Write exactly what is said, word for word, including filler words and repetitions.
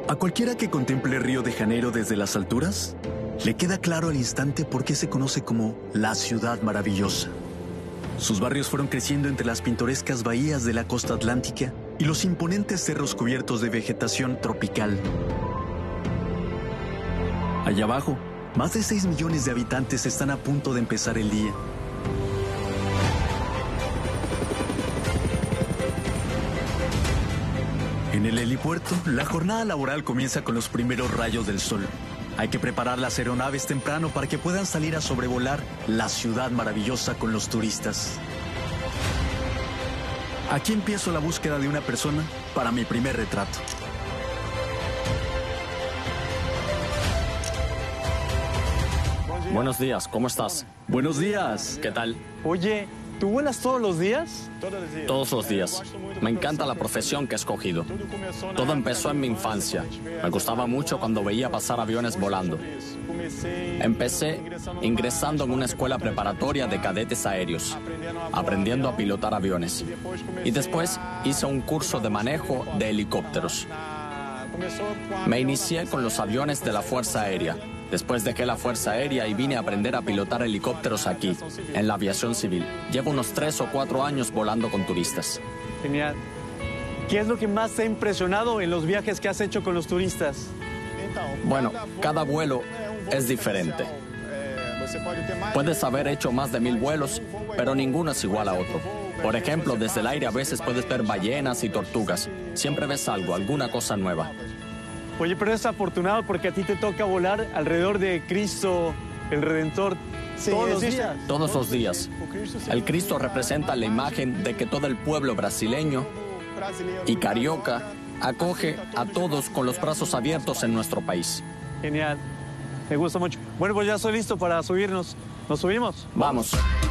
A cualquiera que contemple Río de Janeiro desde las alturas, le queda claro al instante por qué se conoce como la ciudad maravillosa. Sus barrios fueron creciendo entre las pintorescas bahías de la costa atlántica y los imponentes cerros cubiertos de vegetación tropical. Allá abajo, más de seis millones de habitantes están a punto de empezar el día. En el helipuerto, la jornada laboral comienza con los primeros rayos del sol. Hay que preparar las aeronaves temprano para que puedan salir a sobrevolar la ciudad maravillosa con los turistas. Aquí empiezo la búsqueda de una persona para mi primer retrato. Buenos días, ¿cómo estás? Buenos días. ¿Qué tal? Oye, ¿tú vuelas todos los días? Todos los días. Me encanta la profesión que he escogido. Todo empezó en mi infancia. Me gustaba mucho cuando veía pasar aviones volando. Empecé ingresando en una escuela preparatoria de cadetes aéreos, aprendiendo a pilotar aviones. Y después hice un curso de manejo de helicópteros. Me inicié con los aviones de la Fuerza Aérea. Después dejé la Fuerza Aérea y vine a aprender a pilotar helicópteros aquí, en la aviación civil. Llevo unos tres o cuatro años volando con turistas. Genial. ¿Qué es lo que más te ha impresionado en los viajes que has hecho con los turistas? Bueno, cada vuelo es diferente. Puedes haber hecho más de mil vuelos, pero ninguno es igual a otro. Por ejemplo, desde el aire a veces puedes ver ballenas y tortugas. Siempre ves algo, alguna cosa nueva. Oye, pero eres afortunado porque a ti te toca volar alrededor de Cristo, el Redentor, todos los días. Todos los días. El Cristo representa la imagen de que todo el pueblo brasileño y carioca acoge a todos con los brazos abiertos en nuestro país. Genial. Me gusta mucho. Bueno, pues ya estoy listo para subirnos. ¿Nos subimos? Vamos.